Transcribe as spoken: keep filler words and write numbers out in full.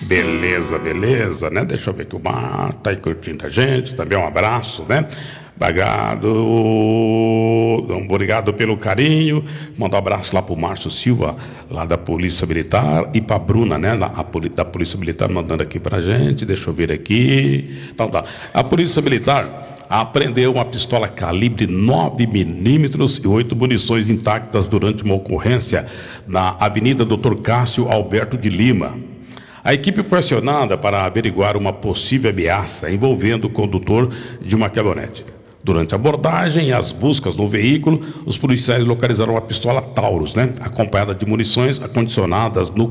Beleza, beleza, né? Deixa eu ver que o Mar tá aí curtindo a gente, também um abraço, né? Obrigado, obrigado pelo carinho. Mandar um abraço lá pro Márcio Silva, lá da Polícia Militar, e pra Bruna, né? A, da Polícia Militar mandando aqui pra gente. Deixa eu ver aqui. Então tá. A Polícia Militar apreendeu uma pistola calibre nove milímetros e oito munições intactas durante uma ocorrência na Avenida doutor Cássio Alberto de Lima. A equipe foi acionada para averiguar uma possível ameaça envolvendo o condutor de uma caminhonete. Durante a abordagem e as buscas no veículo, os policiais localizaram uma pistola Taurus, né, acompanhada de munições acondicionadas no